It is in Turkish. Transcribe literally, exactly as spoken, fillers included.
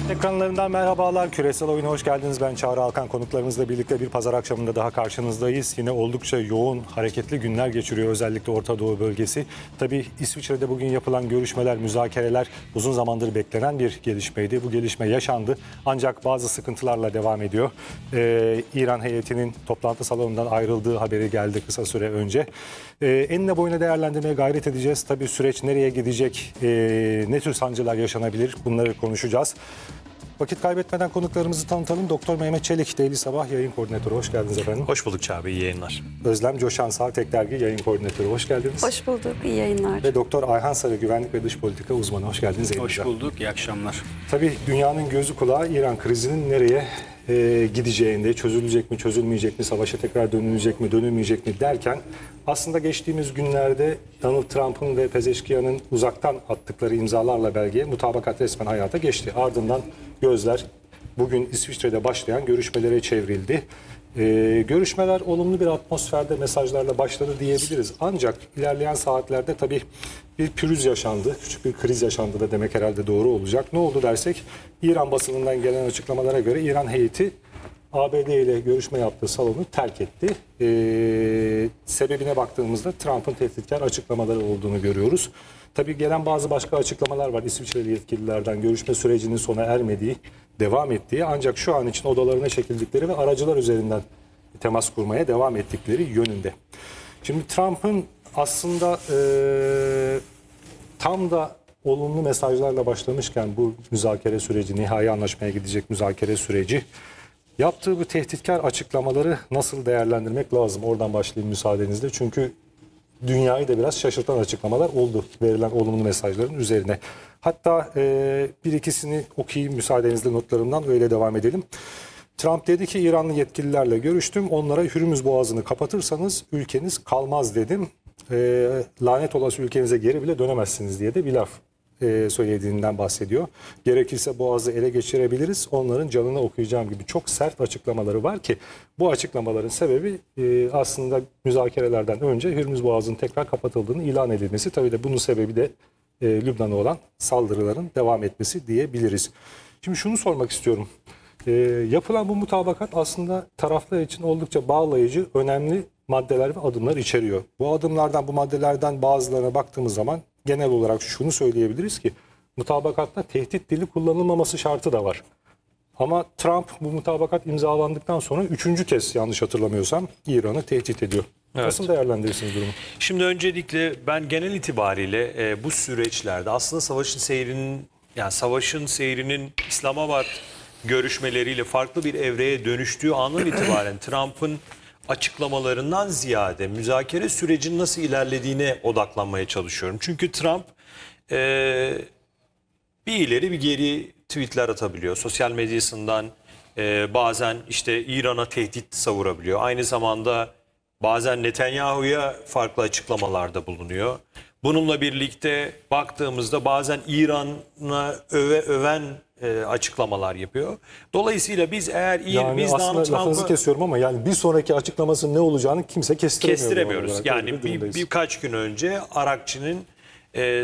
Ekranlarından merhabalar. Küresel Oyun'a hoş geldiniz. Ben Çağrı Alkan. Konuklarımızla birlikte bir pazar akşamında daha karşınızdayız. Yine oldukça yoğun, hareketli günler geçiriyor özellikle Orta Doğu bölgesi. Tabii İsviçre'de bugün yapılan görüşmeler, müzakereler uzun zamandır beklenen bir gelişmeydi. Bu gelişme yaşandı ancak bazı sıkıntılarla devam ediyor. Ee, İran heyetinin toplantı salonundan ayrıldığı haberi geldi kısa süre önce. Ee, enine boyuna değerlendirmeye gayret edeceğiz. Tabii süreç nereye gidecek, ee, ne tür sancılar yaşanabilir bunları konuşacağız. Vakit kaybetmeden konuklarımızı tanıtalım. Doktor Mehmet Çelik, Daily Sabah Yayın Koordinatörü. Hoş geldiniz efendim. Hoş bulduk Çağrı, iyi yayınlar. Özlem Coşansağ, Tek Dergi Yayın Koordinatörü. Hoş geldiniz. Hoş bulduk, iyi yayınlar. Ve Doktor Ayhan Sarı, Güvenlik ve Dış Politika Uzmanı. Hoş geldiniz. Hoş bulduk, iyi akşamlar. Tabii dünyanın gözü kulağı İran krizinin nereye e, gideceğinde, çözülecek mi, çözülmeyecek mi, savaşa tekrar dönülecek mi, dönülmeyecek mi derken aslında geçtiğimiz günlerde Donald Trump'ın ve Pezeşkiyan'ın uzaktan attıkları imzalarla belgeye mutabakat resmen hayata geçti. Ardından gözler bugün İsviçre'de başlayan görüşmelere çevrildi. Ee, görüşmeler olumlu bir atmosferde mesajlarla başladı diyebiliriz. Ancak ilerleyen saatlerde tabii bir pürüz yaşandı, küçük bir kriz yaşandı da demek herhalde doğru olacak. Ne oldu dersek İran basınından gelen açıklamalara göre İran heyeti A B D ile görüşme yaptığı salonu terk etti. Ee, sebebine baktığımızda Trump'ın tehditkar açıklamaları olduğunu görüyoruz. Tabii gelen bazı başka açıklamalar var. İsviçreli yetkililerden görüşme sürecinin sona ermediği, devam ettiği ancak şu an için odalarına çekildikleri ve aracılar üzerinden temas kurmaya devam ettikleri yönünde. Şimdi Trump'ın aslında e, tam da olumlu mesajlarla başlamışken bu müzakere süreci, nihai anlaşmaya gidecek müzakere süreci, yaptığı bu tehditkar açıklamaları nasıl değerlendirmek lazım? Oradan başlayayım müsaadenizle. Çünkü dünyayı da biraz şaşırtan açıklamalar oldu verilen olumlu mesajların üzerine. Hatta e, bir ikisini okuyayım müsaadenizle notlarımdan, öyle devam edelim. Trump dedi ki İranlı yetkililerle görüştüm. Onlara Hürmüz Boğazı'nı kapatırsanız ülkeniz kalmaz dedim. E, lanet olası ülkenize geri bile dönemezsiniz diye de bir laf e, söylediğinden bahsediyor. Gerekirse Boğaz'ı ele geçirebiliriz. Onların canını okuyacağım gibi çok sert açıklamaları var ki bu açıklamaların sebebi e, aslında müzakerelerden önce Hürmüz Boğazı'nın tekrar kapatıldığını ilan edilmesi. Tabii de bunun sebebi de e, Lübnan'a olan saldırıların devam etmesi diyebiliriz. Şimdi şunu sormak istiyorum. E, yapılan bu mutabakat aslında taraflar için oldukça bağlayıcı, önemli maddeler ve adımlar içeriyor. Bu adımlardan, bu maddelerden bazılarına baktığımız zaman genel olarak şunu söyleyebiliriz ki mutabakatta tehdit dili kullanılmaması şartı da var. Ama Trump bu mutabakat imzalandıktan sonra üçüncü kez, yanlış hatırlamıyorsam, İran'ı tehdit ediyor. Evet. Nasıl değerlendirirsiniz durumu? Şimdi öncelikle ben genel itibariyle e, bu süreçlerde aslında savaşın seyrinin, yani savaşın seyrinin İslamabad görüşmeleriyle farklı bir evreye dönüştüğü andan itibaren Trump'ın açıklamalarından ziyade müzakere sürecinin nasıl ilerlediğine odaklanmaya çalışıyorum. Çünkü Trump e, bir ileri bir geri tweetler atabiliyor. Sosyal medyasından e, bazen işte İran'a tehdit savurabiliyor. Aynı zamanda bazen Netanyahu'ya farklı açıklamalarda bulunuyor. Bununla birlikte baktığımızda bazen İran'a öve öven e, açıklamalar yapıyor. Dolayısıyla biz eğer İran, Yani biz aslında Donald lafınızı Trump'ı kesiyorum ama yani bir sonraki açıklamasının ne olacağını kimse kestiremiyor. kestiremiyoruz. Olarak. Yani bir bir, durumdayız. birkaç gün önce Arakçı'nın e,